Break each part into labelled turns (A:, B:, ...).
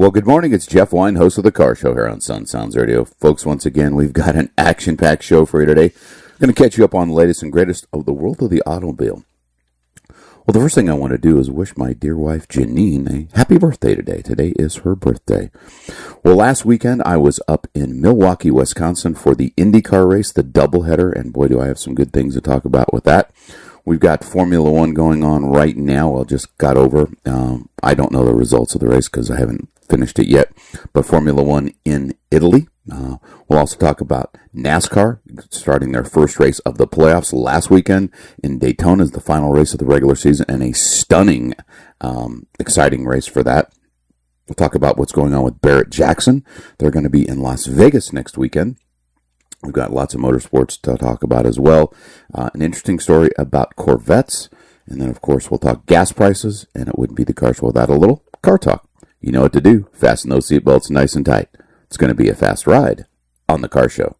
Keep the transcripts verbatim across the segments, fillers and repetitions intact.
A: Well, good morning. It's Jeff Wine, host of The Car Show here on Sun Sounds Radio. Folks, once again, we've got an action-packed show for you today. I'm going to catch you up on the latest and greatest of the world of the automobile. Well, the first thing I want to do is wish my dear wife, Janine, a happy birthday today. Today is her birthday. Well, last weekend, I was up in Milwaukee, Wisconsin for the IndyCar race, the doubleheader, and boy, do I have some good things to talk about with that. We've got Formula One going on right now. I just got over. Um, I don't know the results of the race because I haven't finished it yet. But Formula One in Italy. Uh, we'll also talk about NASCAR starting their first race of the playoffs last weekend in Daytona is the final race of the regular season and a stunning, um, exciting race for that. We'll talk about what's going on with Barrett Jackson. They're going to be in Las Vegas next weekend. We've got lots of motorsports to talk about as well. Uh, an interesting story about Corvettes. And then, of course, we'll talk gas prices. And it wouldn't be the car show without a little car talk. You know what to do. Fasten those seatbelts nice and tight. It's going to be a fast ride on the car show.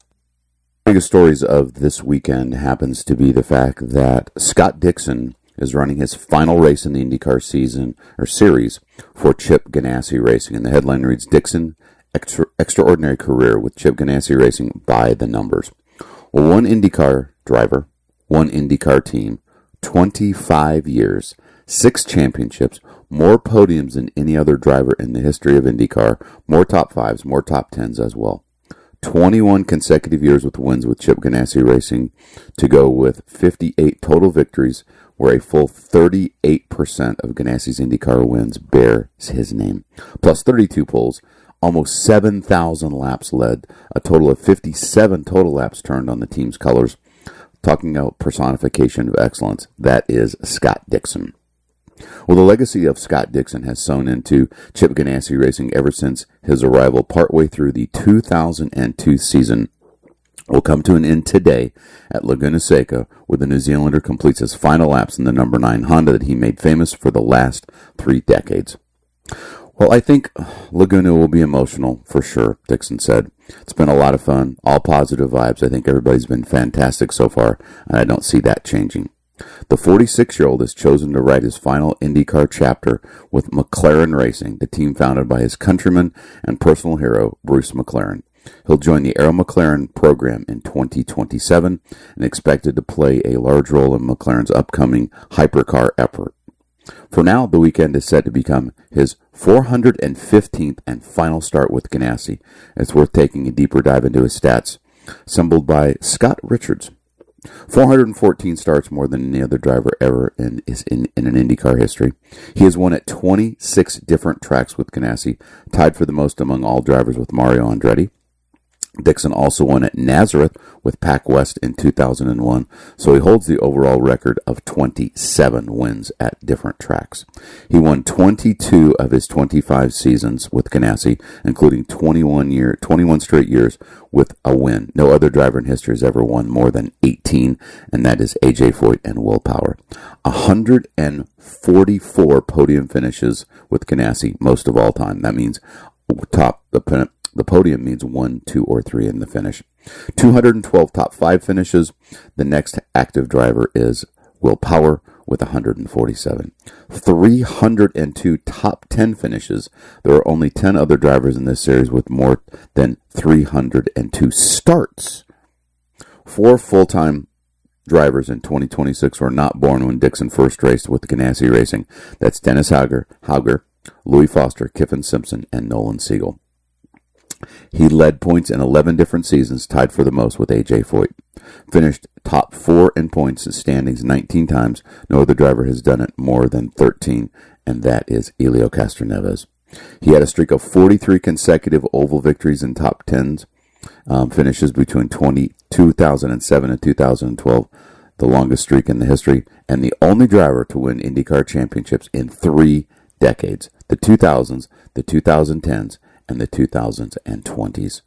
A: The biggest stories of this weekend happens to be the fact that Scott Dixon is running his final race in the IndyCar season or series for Chip Ganassi Racing. And the headline reads, Dixon Extra, extraordinary career with Chip Ganassi Racing by the numbers. Well, one IndyCar driver, one IndyCar team, twenty-five years, six championships, more podiums than any other driver in the history of IndyCar, more top fives, more top tens as well. twenty-one consecutive years with wins with Chip Ganassi Racing to go with fifty-eight total victories, where a full thirty-eight percent of Ganassi's IndyCar wins bear his name, plus thirty-two poles. Almost seven thousand laps led, a total of fifty-seven total laps turned on the team's colors. Talking about personification of excellence, that is Scott Dixon. Well, the legacy of Scott Dixon has sown into Chip Ganassi Racing ever since his arrival partway through the two thousand two season. Will come to an end today at Laguna Seca, where the New Zealander completes his final laps in the number nine Honda that he made famous for the last three decades. Well, I think Laguna will be emotional, for sure, Dixon said. It's been a lot of fun, all positive vibes. I think everybody's been fantastic so far, and I don't see that changing. The forty-six-year-old has chosen to write his final IndyCar chapter with McLaren Racing, the team founded by his countryman and personal hero, Bruce McLaren. He'll join the Arrow McLaren program in twenty twenty-seven and expected to play a large role in McLaren's upcoming hypercar effort. For now, the weekend is set to become his four hundred fifteenth and final start with Ganassi. It's worth taking a deeper dive into his stats, assembled by Scott Richards. four hundred fourteen starts, more than any other driver ever in, is in, in an IndyCar history. He has won at twenty-six different tracks with Ganassi, tied for the most among all drivers with Mario Andretti. Dixon also won at Nazareth with Pac West in two thousand one, so he holds the overall record of twenty-seven wins at different tracks. He won twenty-two of his twenty-five seasons with Ganassi, including twenty-one year, twenty-one straight years with a win. No other driver in history has ever won more than eighteen, and that is A J Foyt and Will Power. one hundred forty-four podium finishes with Ganassi, most of all time. That means top the pen. The podium means one, two, or three in the finish. two hundred twelve top five finishes. The next active driver is Will Power with one hundred forty-seven. three hundred two top ten finishes. There are only ten other drivers in this series with more than three hundred two starts. Four full-time drivers in twenty twenty-six were not born when Dixon first raced with Ganassi Racing. That's Dennis Hauger, Hauger, Louis Foster, Kiffin Simpson, and Nolan Siegel. He led points in eleven different seasons, tied for the most with A J Foyt. Finished top four in points and standings nineteen times. No other driver has done it more than thirteen, and that is Elio Castroneves. He had a streak of forty-three consecutive oval victories in top tens um, finishes between two thousand seven and two thousand twelve, the longest streak in the history, and the only driver to win IndyCar championships in three decades, the two thousands, the twenty tens, and the twenty twenties.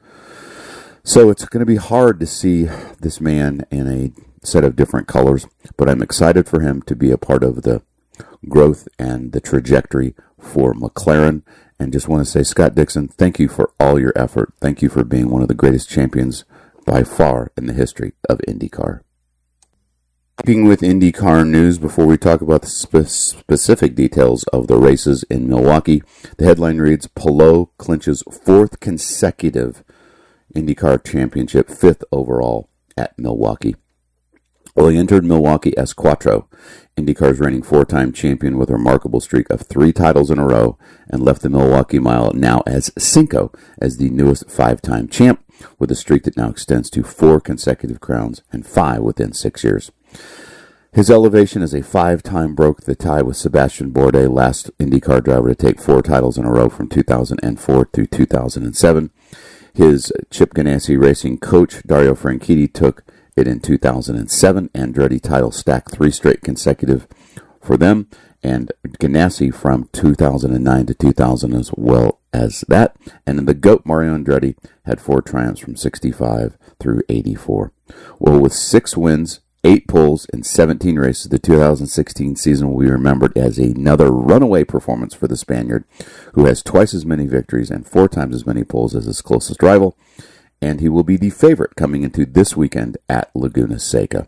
A: So it's going to be hard to see this man in a set of different colors, but I'm excited for him to be a part of the growth and the trajectory for McLaren. And just want to say, Scott Dixon, thank you for all your effort. Thank you for being one of the greatest champions by far in the history of IndyCar. Keeping with IndyCar news, before we talk about the spe- specific details of the races in Milwaukee, the headline reads, Palou clinches fourth consecutive IndyCar championship, fifth overall at Milwaukee. Well, he entered Milwaukee as Quattro, IndyCar's reigning four-time champion with a remarkable streak of three titles in a row, and left the Milwaukee Mile now as Cinco, as the newest five-time champ, with a streak that now extends to four consecutive crowns and five within six years. His elevation as a five-time broke the tie with Sebastian Bourdais, last IndyCar driver to take four titles in a row from two thousand four through two thousand seven. His Chip Ganassi Racing coach, Dario Franchitti, took it in two thousand seven. Andretti title stacked three straight consecutive for them, and Ganassi from two thousand nine to two thousand as well as that. And then the GOAT, Mario Andretti, had four triumphs from sixty-five through eighty-four. Well, with six wins, eight poles, and seventeen races, the two thousand sixteen season will be remembered as another runaway performance for the Spaniard, who has twice as many victories and four times as many poles as his closest rival, and he will be the favorite coming into this weekend at Laguna Seca.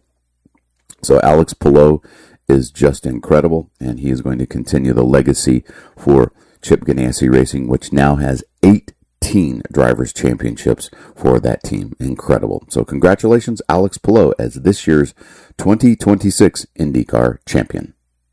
A: So Alex Palou is just incredible, and he is going to continue the legacy for Chip Ganassi Racing, which now has eighteen Drivers' Championships for that team. Incredible. So congratulations, Alex Palou, as this year's twenty twenty-six IndyCar champion.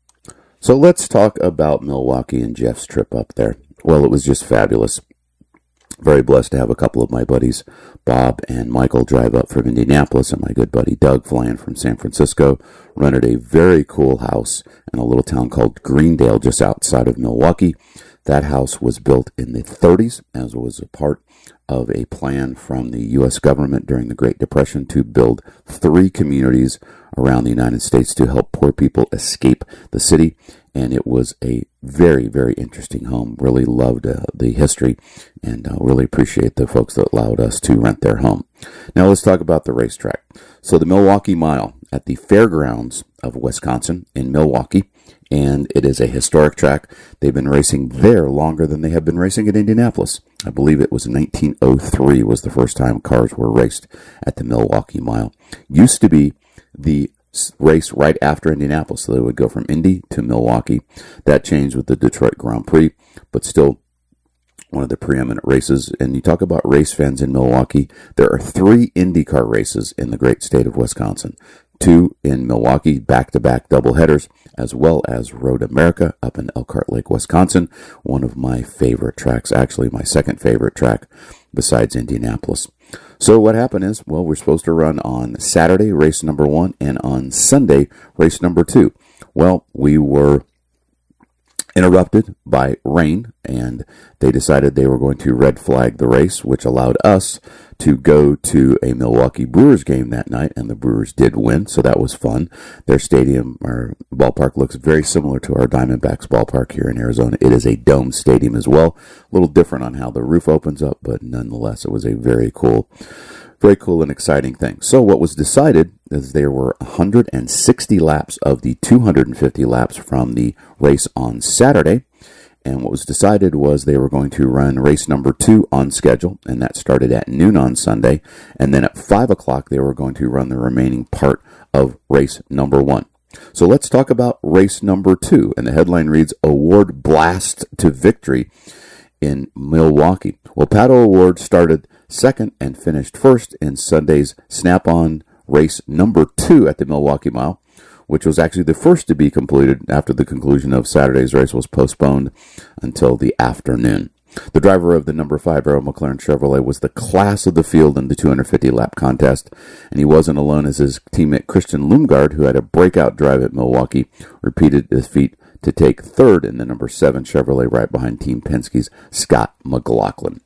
A: So let's talk about Milwaukee and Jeff's trip up there. Well, it was just fabulous. Very blessed to have a couple of my buddies, Bob and Michael, drive up from Indianapolis, and my good buddy Doug flying from San Francisco. Rented a very cool house in a little town called Greendale just outside of Milwaukee. That house was built in the thirties, as was a part of a plan from the U S government during the Great Depression to build three communities around the United States to help poor people escape the city. And it was a very, very interesting home. Really loved uh, the history, and uh, really appreciate the folks that allowed us to rent their home. Now let's talk about the racetrack. So the Milwaukee Mile at the Fairgrounds of Wisconsin in Milwaukee, and it is a historic track. They've been racing there longer than they have been racing at Indianapolis. I believe it was nineteen oh three was the first time cars were raced at the Milwaukee Mile. Used to be the race right after Indianapolis, so they would go from Indy to Milwaukee. That changed with the Detroit Grand Prix, but still one of the preeminent races. And you talk about race fans in Milwaukee, there are three IndyCar races in the great state of Wisconsin. Two in Milwaukee, back-to-back doubleheaders, as well as Road America up in Elkhart Lake, Wisconsin. One of my favorite tracks, actually my second favorite track besides Indianapolis. So what happened is, well, we're supposed to run on Saturday, race number one, and on Sunday, race number two. Well, we were interrupted by rain, and they decided they were going to red flag the race, which allowed us to go to a Milwaukee Brewers game that night, and the Brewers did win, so that was fun. Their stadium, or ballpark, looks very similar to our Diamondbacks ballpark here in Arizona. It is a dome stadium as well, a little different on how the roof opens up, but nonetheless, it was a very cool Very cool and exciting thing. So what was decided is there were one hundred sixty laps of the two hundred fifty laps from the race on Saturday. And what was decided was they were going to run race number two on schedule, and that started at noon on Sunday. And then at five o'clock, they were going to run the remaining part of race number one. So let's talk about race number two. And the headline reads, Award Blast to Victory in Milwaukee. Well, Pato O'Ward started second and finished first in Sunday's Snap-on race number two at the Milwaukee Mile, which was actually the first to be completed after the conclusion of Saturday's race was postponed until the afternoon. The driver of the number five Arrow McLaren Chevrolet was the class of the field in the two hundred fifty lap contest, and he wasn't alone as his teammate Christian Lundgaard, who had a breakout drive at Milwaukee, repeated his feat to take third in the number seven Chevrolet right behind Team Penske's Scott McLaughlin.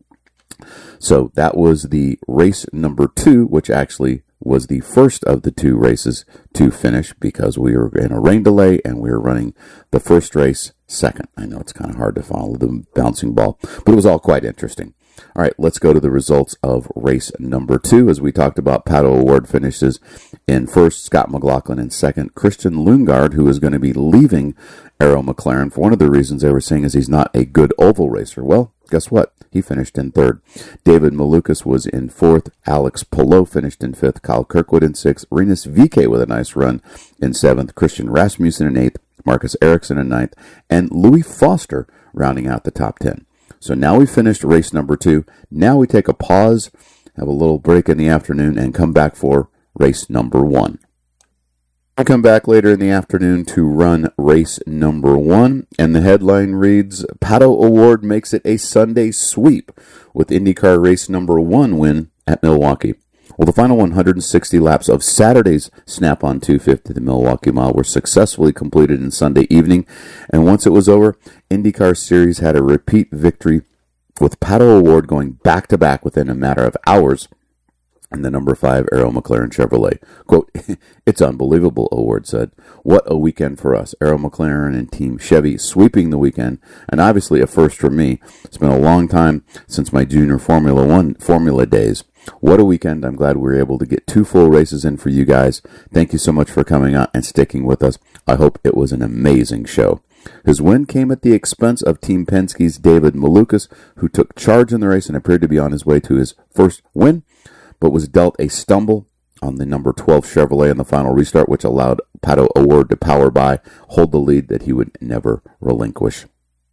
A: So that was the race number two, which actually was the first of the two races to finish because we were in a rain delay and we were running the first race second. I know it's kind of hard to follow the bouncing ball, but it was all quite interesting. All right, let's go to the results of race number two. As we talked about, Pato O'Ward finishes in first, Scott McLaughlin in second. Christian Lundgaard, who is going to be leaving Arrow McLaren for one of the reasons they were saying is he's not a good oval racer. Well, Guess what? He finished in third. David Malukas was in fourth. Alex Palou finished in fifth. Kyle Kirkwood in sixth. Rinus V K with a nice run in seventh. Christian Rasmussen in eighth. Marcus Ericsson in ninth. And Louis Foster rounding out the top ten. So now we finished race number two. Now we take a pause, have a little break in the afternoon, and come back for race number one. I'll come back later in the afternoon to run race number one, and the headline reads, Pato O'Ward makes it a Sunday sweep with IndyCar race number one win at Milwaukee. Well, the final one hundred sixty laps of Saturday's Snap-on two fifty, the Milwaukee Mile, were successfully completed in Sunday evening, and once it was over, IndyCar Series had a repeat victory with Pato O'Ward going back-to-back within a matter of hours and the number five Arrow McLaren Chevrolet. Quote, it's unbelievable, O'Ward said. What a weekend for us. Arrow McLaren and Team Chevy sweeping the weekend, and obviously a first for me. It's been a long time since my junior Formula One Formula days. What a weekend. I'm glad we were able to get two full races in for you guys. Thank you so much for coming out and sticking with us. I hope it was an amazing show. His win came at the expense of Team Penske's David Malukas, who took charge in the race and appeared to be on his way to his first win, but was dealt a stumble on the number twelve Chevrolet in the final restart, which allowed Pato O'Ward to power by, hold the lead that he would never relinquish.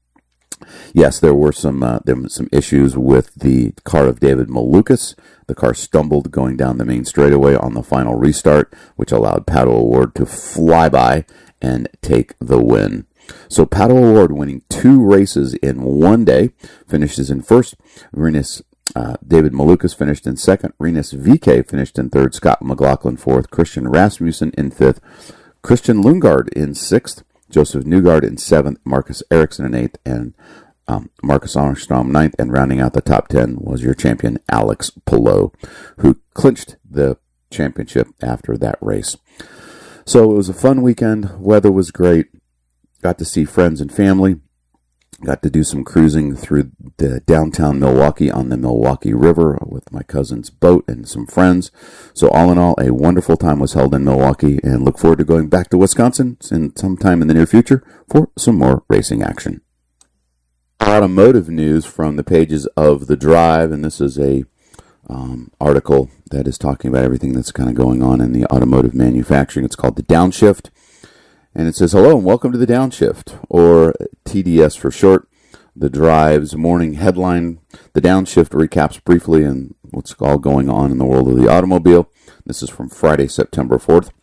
A: Yes, there were some uh, there were some issues with the car of David Malukas. The car stumbled going down the main straightaway on the final restart, which allowed Pato O'Ward to fly by and take the win. So Pato O'Ward, winning two races in one day, finishes in first. Rinus Uh, David Malukas finished in second. Rinus V K finished in third. Scott McLaughlin fourth. Christian Rasmussen in fifth. Christian Lundgaard in sixth. Joseph Newgard in seventh. Marcus Ericsson in eighth. And um, Marcus Armstrong ninth. And rounding out the top ten was your champion, Alex Palou, who clinched the championship after that race. So it was a fun weekend. Weather was great. Got to see friends and family. Got to do some cruising through the downtown Milwaukee on the Milwaukee River with my cousin's boat and some friends. So all in all, a wonderful time was held in Milwaukee, and look forward to going back to Wisconsin in sometime in the near future for some more racing action. Automotive news from the pages of The Drive, and this is a um, article that is talking about everything that's kind of going on in the automotive manufacturing. It's called The Downshift. And it says, hello and welcome to The Downshift, or T D S for short. The Drive's morning headline. The Downshift recaps briefly on what's all going on in the world of the automobile. This is from Friday, September fourth.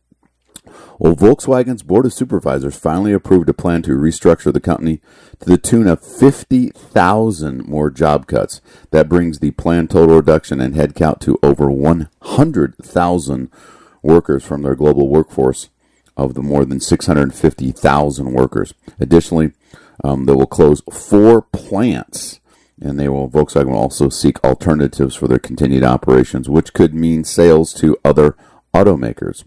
A: Well, Volkswagen's Board of Supervisors finally approved a plan to restructure the company to the tune of fifty thousand more job cuts. That brings the planned total reduction in headcount to over one hundred thousand workers from their global workforce of the more than six hundred fifty thousand workers. Additionally, um, they will close four plants, and they will Volkswagen will also seek alternatives for their continued operations, which could mean sales to other automakers.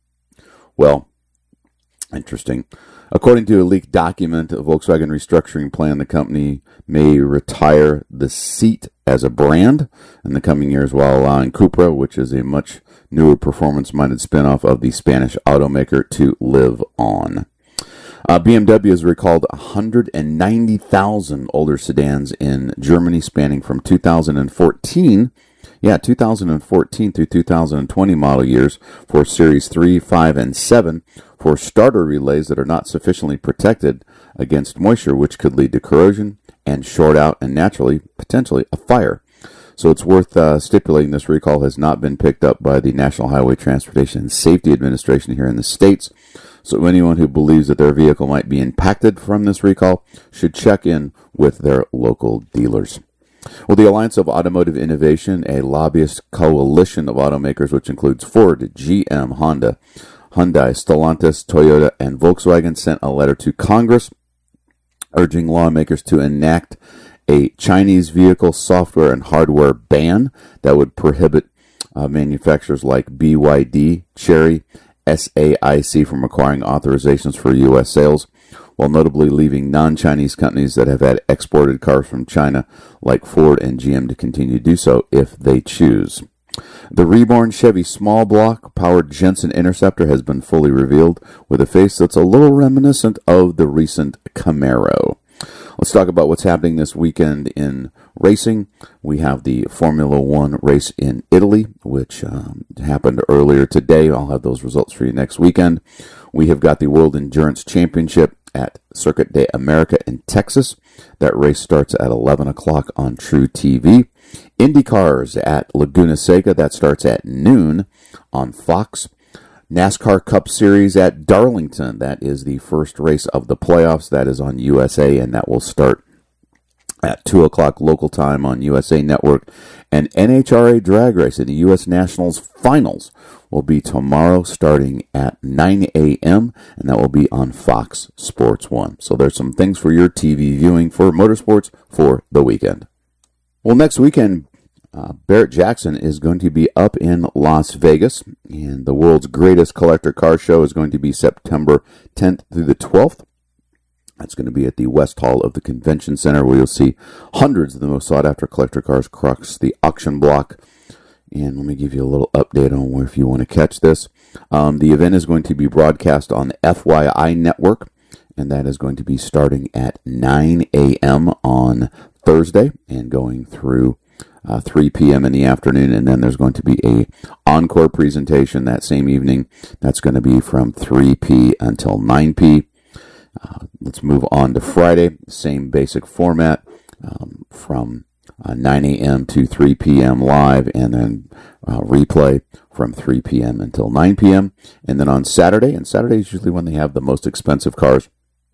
A: Well, interesting. According to a leaked document, a Volkswagen restructuring plan, the company may retire the Seat as a brand in the coming years while allowing Cupra, which is a much newer performance-minded spinoff of the Spanish automaker, to live on. Uh, B M W has recalled one hundred ninety thousand older sedans in Germany spanning from two thousand fourteen, yeah, two thousand fourteen through two thousand twenty model years for Series three, five, and seven for starter relays that are not sufficiently protected against moisture, which could lead to corrosion and short out and naturally, potentially, a fire. So it's worth uh, stipulating this recall has not been picked up by the National Highway Transportation and Safety Administration here in the States. So anyone who believes that their vehicle might be impacted from this recall should check in with their local dealers. Well, the Alliance of Automotive Innovation, a lobbyist coalition of automakers which includes Ford, G M, Honda, Hyundai, Stellantis, Toyota, and Volkswagen, sent a letter to Congress urging lawmakers to enact a Chinese vehicle software and hardware ban that would prohibit uh, manufacturers like B Y D, Chery, S A I C from acquiring authorizations for U S sales, while notably leaving non-Chinese companies that have had exported cars from China like Ford and G M to continue to do so if they choose. The reborn Chevy small block powered Jensen Interceptor has been fully revealed with a face that's a little reminiscent of the recent Camaro. Let's talk about what's happening this weekend in racing. We have the Formula One race in Italy, which um, happened earlier today. I'll have those results for you next weekend. We have got the World Endurance Championship at Circuit de America in Texas. That race starts at eleven o'clock on True T V. IndyCars at Laguna Seca. That starts at noon on Fox. NASCAR Cup Series at Darlington. That is the first race of the playoffs. That is on U S A, and that will start at two o'clock local time on U S A Network. And N H R A Drag Race in the U S Nationals Finals will be tomorrow starting at nine a.m., and that will be on Fox Sports one. So there's some things for your T V viewing for motorsports for the weekend. Well, next weekend, Uh, Barrett Jackson is going to be up in Las Vegas, and the world's greatest collector car show is going to be September tenth through the twelfth. That's going to be at the West Hall of the Convention Center, where you'll see hundreds of the most sought-after collector cars across the auction block. And let me give you a little update on where if you want to catch this. Um, the event is going to be broadcast on the F Y I network, and that is going to be starting at nine a.m. on Thursday and going through Uh, three p.m. in the afternoon, and then there's going to be a encore presentation that same evening. That's going to be from three p.m. until nine p.m. Uh, let's move on to Friday. Same basic format um, from uh, nine a.m. to three p.m. live, and then uh, replay from three p.m. until nine p.m. And then on Saturday, and Saturday is usually when they have the most expensive cars,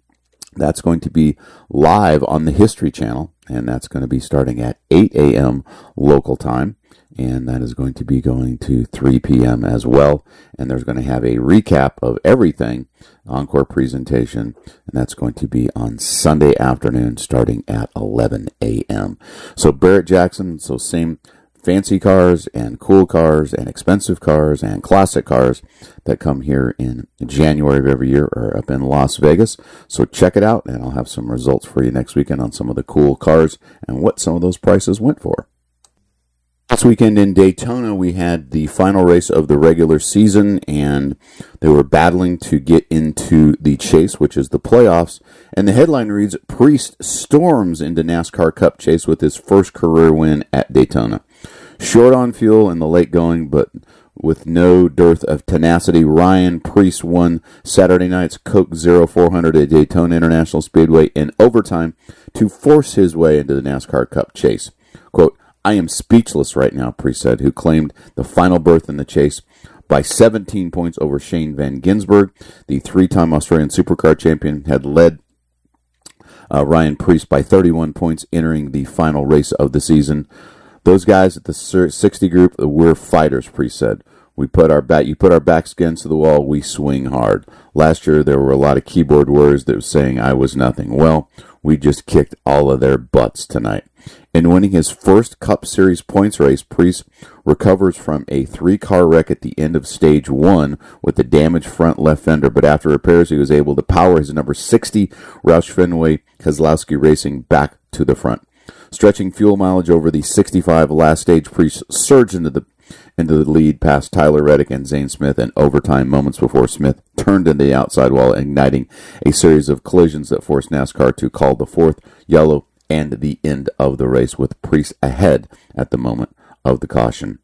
A: that's going to be live on the History Channel, and that's going to be starting at eight a.m. local time, and that is going to be going to three p.m. as well. And there's going to have a recap of everything, encore presentation, and that's going to be on Sunday afternoon starting at eleven a.m. So Barrett Jackson, so same fancy cars and cool cars and expensive cars and classic cars that come here in January of every year are up in Las Vegas. So check it out, and I'll have some results for you next weekend on some of the cool cars and what some of those prices went for. This weekend in Daytona, we had the final race of the regular season, and they were battling to get into the chase, which is the playoffs. And the headline reads, Priest storms into NASCAR Cup chase with his first career win at Daytona. Short on fuel in the late going, but with no dearth of tenacity, Ryan Preece won Saturday night's Coke Zero four hundred at Daytona International Speedway in overtime to force his way into the NASCAR Cup chase. Quote, I am speechless right now, Preece said, who claimed the final berth in the chase by seventeen points over Shane Van Gisbergen. The three-time Australian Supercar champion had led uh, Ryan Preece by thirty-one points entering the final race of the season. Those guys at the sixty group, we're fighters, Preece said. We put our back, you put our backs against the wall, we swing hard. Last year, there were a lot of keyboard warriors that were saying I was nothing. Well, we just kicked all of their butts tonight. In winning his first Cup Series points race, Preece recovers from a three-car wreck at the end of stage one with a damaged front left fender, but after repairs, he was able to power his number sixty Roush Fenway Keselowski Racing back to the front. Stretching fuel mileage over the sixty-five last stage, Preece surged into the into the lead past Tyler Reddick and Zane Smith in overtime moments before Smith turned into the outside wall, igniting a series of collisions that forced NASCAR to call the fourth yellow and the end of the race, with Preece ahead at the moment of the caution.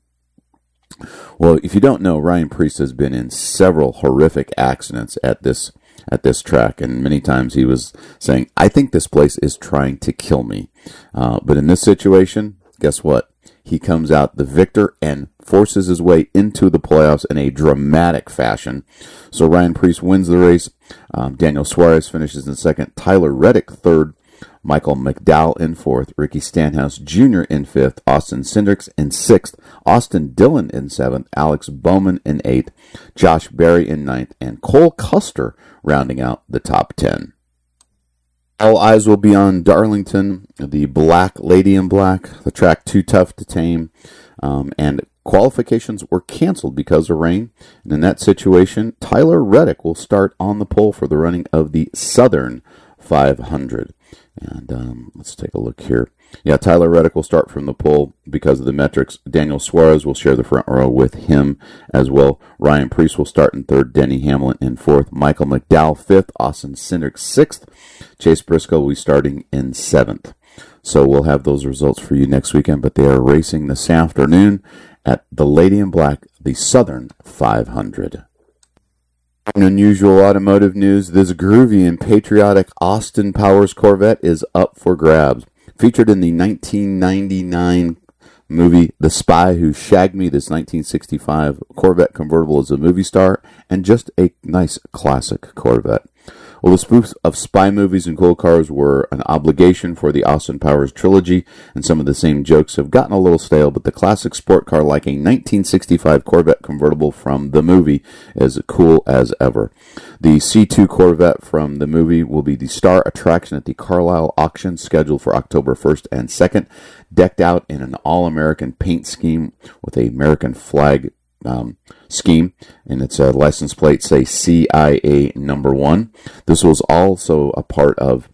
A: Well, if you don't know, Ryan Preece has been in several horrific accidents at this at this track, and many times he was saying, I think this place is trying to kill me. Uh, but in this situation, guess what? He comes out the victor and forces his way into the playoffs in a dramatic fashion. So Ryan Preece wins the race. Um, Daniel Suarez finishes in second. Tyler Reddick third. Michael McDowell in fourth, Ricky Stenhouse Junior in fifth, Austin Cindrix in sixth, Austin Dillon in seventh, Alex Bowman in eighth, Josh Berry in ninth, and Cole Custer rounding out the top ten. All eyes will be on Darlington, the Black Lady in Black, the track too tough to tame, um, and qualifications were canceled because of rain. And in that situation, Tyler Reddick will start on the pole for the running of the Southern five hundred. And um, let's take a look here. Yeah, Tyler Reddick will start from the pole because of the metrics. Daniel Suarez will share the front row with him as well. Ryan Preece will start in third. Denny Hamlin in fourth. Michael McDowell fifth. Austin Cindric sixth. Chase Briscoe will be starting in seventh. So we'll have those results for you next weekend, but they are racing this afternoon at the Lady in Black, the Southern five hundred. In unusual automotive news, this groovy and patriotic Austin Powers Corvette is up for grabs. Featured in the nineteen ninety-nine movie The Spy Who Shagged Me, this nineteen sixty-five Corvette convertible is a movie star and just a nice classic Corvette. Well, the spoofs of spy movies and cool cars were an obligation for the Austin Powers trilogy, and some of the same jokes have gotten a little stale, but the classic sport car like a nineteen sixty-five Corvette convertible from the movie is cool as ever. The C two Corvette from the movie will be the star attraction at the Carlisle auction scheduled for October first and second, decked out in an all-American paint scheme with a American flag Um, scheme, and its uh, license plate say C I A number one. This was also a part of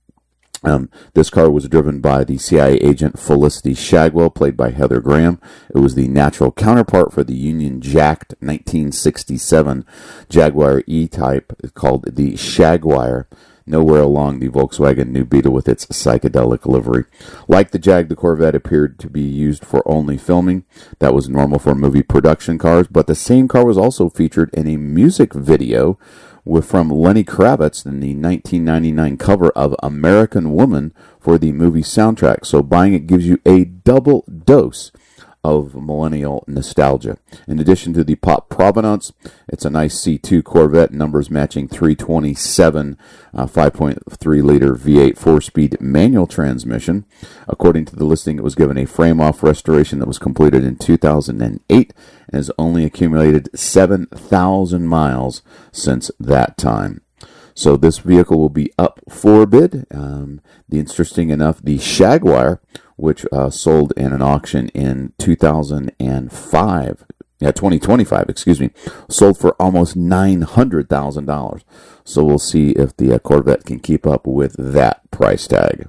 A: um, this car was driven by the C I A agent Felicity Shagwell, played by Heather Graham. It was the natural counterpart for the Union Jacked nineteen sixty-seven Jaguar E-Type called the Shagwire, nowhere along the Volkswagen New Beetle with its psychedelic livery. Like the Jag, the Corvette appeared to be used for only filming. That was normal for movie production cars, but the same car was also featured in a music video with, from Lenny Kravitz in the nineteen ninety-nine cover of American Woman for the movie soundtrack. So buying it gives you a double dose of millennial nostalgia. In addition to the pop provenance, it's a nice C two Corvette, numbers matching three twenty-seven, uh, five point three liter V eight four-speed manual transmission. According to the listing, it was given a frame-off restoration that was completed in two thousand eight and has only accumulated seven thousand miles since that time. So this vehicle will be up for bid. Um, the interesting enough, the Shagwire, which uh, sold in an auction in two thousand five, yeah, twenty twenty-five, excuse me, sold for almost nine hundred thousand dollars. So we'll see if the uh, Corvette can keep up with that price tag.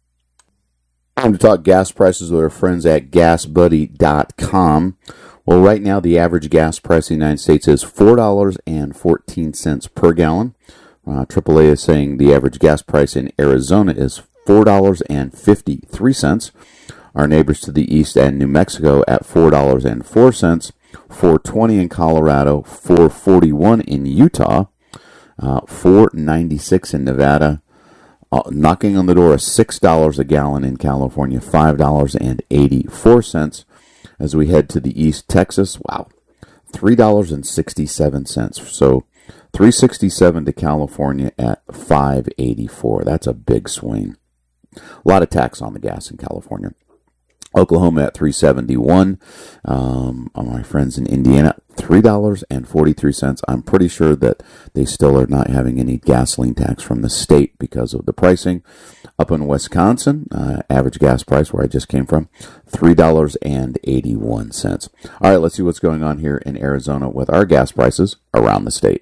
A: Time to talk gas prices with our friends at gas buddy dot com. Well, right now the average gas price in the United States is four dollars and fourteen cents per gallon. Uh, triple A is saying the average gas price in Arizona is four dollars and fifty-three cents. Our neighbors to the east and New Mexico at four dollars and four cents. four twenty in Colorado, four forty-one in Utah, uh, four ninety-six in Nevada, uh, knocking on the door of six dollars a gallon in California, five dollars and eighty-four cents. As we head to the east, Texas, wow, three dollars and sixty-seven cents. So three sixty-seven to California at five eighty-four. That's a big swing. A lot of tax on the gas in California. Oklahoma at three seventy-one. Um, my friends in Indiana, three dollars and forty-three cents. I'm pretty sure that they still are not having any gasoline tax from the state because of the pricing. Up in Wisconsin, uh, average gas price where I just came from, three dollars and eighty-one cents. All right, let's see what's going on here in Arizona with our gas prices around the state.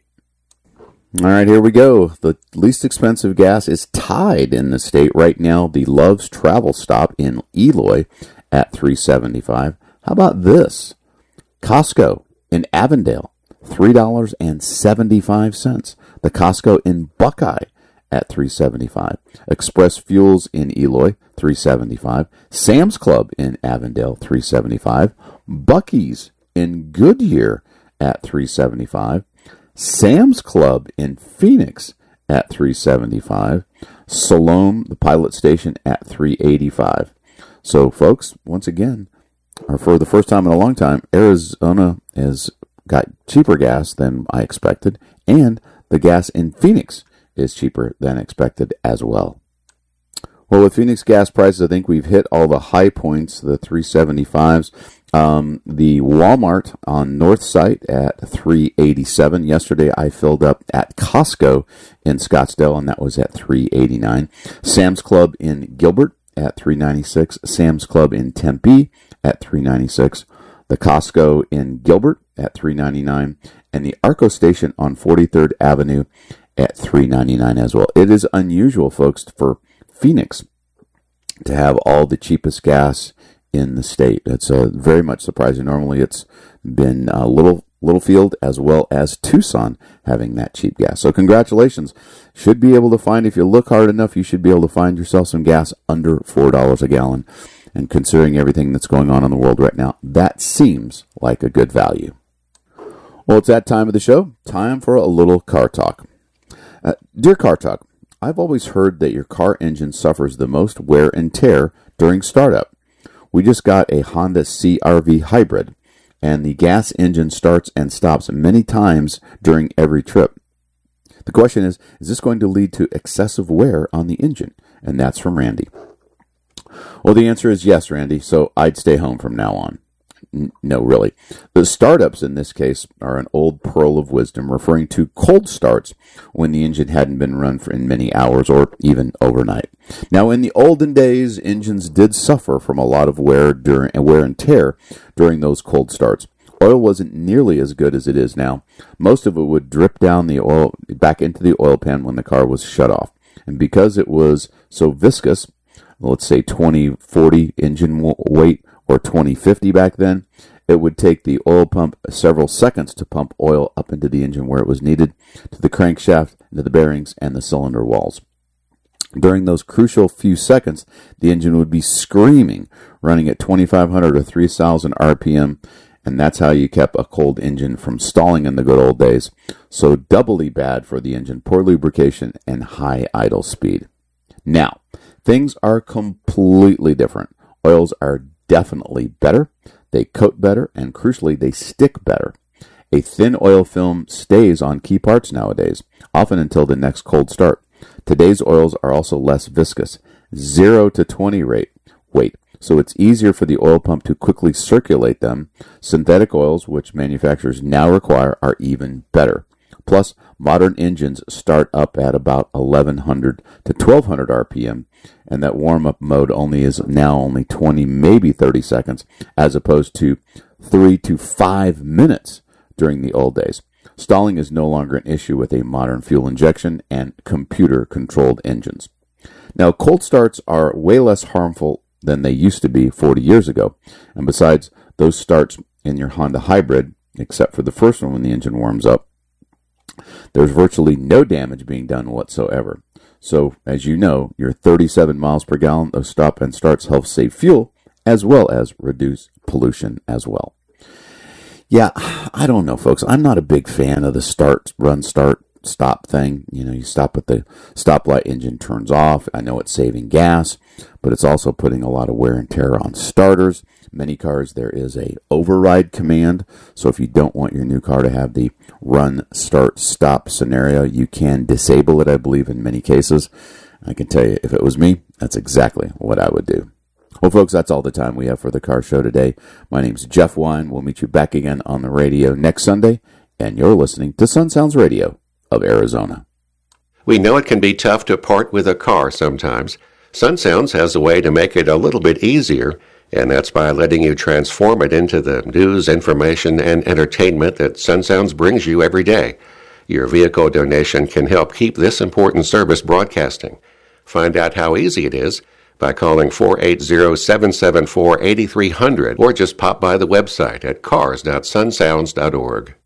A: All right, here we go. The least expensive gas is tied in the state right now. The Love's Travel Stop in Eloy at three seventy-five. How about this? Costco in Avondale, three dollars and seventy-five cents. The Costco in Buckeye at three seventy-five. Express Fuels in Eloy, three seventy-five. Sam's Club in Avondale, three seventy-five. Buc-ee's in Goodyear at three seventy-five. Sam's Club in Phoenix at three seventy-five. Siloam, the Pilot Station, at three eighty-five. So, folks, once again, or for the first time in a long time, Arizona has got cheaper gas than I expected, and the gas in Phoenix is cheaper than expected as well. Well, with Phoenix gas prices, I think we've hit all the high points, the three seventy-fives. Um, the Walmart on North Site at three eighty-seven. Yesterday, I filled up at Costco in Scottsdale, and that was at three eighty-nine. Sam's Club in Gilbert at three ninety-six. Sam's Club in Tempe at three ninety-six. The Costco in Gilbert at three ninety-nine. And the Arco Station on forty-third Avenue at three ninety-nine as well. It is unusual, folks, for Phoenix to have all the cheapest gas in the state. It's uh, very much surprising. Normally it's been a little Littlefield as well as Tucson having that cheap gas. So congratulations. Should be able to find, if you look hard enough, you should be able to find yourself some gas under four dollars a gallon. And considering everything that's going on in the world right now, that seems like a good value. Well, it's that time of the show. Time for a little car talk. Uh, dear Car Talk, I've always heard that your car engine suffers the most wear and tear during startup. We just got a Honda C R V hybrid, and the gas engine starts and stops many times during every trip. The question is, is this going to lead to excessive wear on the engine? And that's from Randy. Well, the answer is yes, Randy, so I'd stay home from now on. N- no, really. The startups in this case are an old pearl of wisdom referring to cold starts when the engine hadn't been run for in many hours or even overnight. Now, in the olden days, engines did suffer from a lot of wear during wear and tear during those cold starts. Oil wasn't nearly as good as it is now. Most of it would drip down the oil back into the oil pan when the car was shut off. And because it was so viscous, let's say twenty forty engine weight or twenty fifty back then, it would take the oil pump several seconds to pump oil up into the engine where it was needed, to the crankshaft, into the bearings, and the cylinder walls. During those crucial few seconds, the engine would be screaming, running at twenty-five hundred or three thousand R P M, and that's how you kept a cold engine from stalling in the good old days. So doubly bad for the engine, poor lubrication, and high idle speed. Now, things are completely different. Oils are definitely better. They coat better, and crucially, they stick better. A thin oil film stays on key parts nowadays, often until the next cold start. Today's oils are also less viscous, zero to twenty rate weight, so it's easier for the oil pump to quickly circulate them. Synthetic oils, which manufacturers now require, are even better. Plus, modern engines start up at about eleven hundred to twelve hundred R P M, and that warm-up mode only is now only twenty, maybe thirty seconds, as opposed to three to five minutes during the old days. Stalling is no longer an issue with a modern fuel injection and computer-controlled engines. Now, cold starts are way less harmful than they used to be forty years ago, and besides those starts in your Honda hybrid, except for the first one when the engine warms up, there's virtually no damage being done whatsoever. So, as you know, your thirty-seven miles per gallon of stop and starts help save fuel, as well as reduce pollution as well. Yeah, I don't know, folks. I'm not a big fan of the start, run, start, stop thing. You know, you stop at the stoplight, engine turns off. I know it's saving gas, but it's also putting a lot of wear and tear on starters. Many cars, there is a override command. So if you don't want your new car to have the run, start, stop scenario, you can disable it, I believe, in many cases. I can tell you, if it was me, that's exactly what I would do. Well, folks, that's all the time we have for the car show today. My name's Jeff Wine. We'll meet you back again on the radio next Sunday, and you're listening to Sun Sounds Radio of Arizona.
B: We know it can be tough to part with a car sometimes. Sun Sounds has a way to make it a little bit easier, and that's by letting you transform it into the news, information, and entertainment that Sun Sounds brings you every day. Your vehicle donation can help keep this important service broadcasting. Find out how easy it is by calling four eight zero, seven seven four, eight three zero zero or just pop by the website at cars dot sun sounds dot org.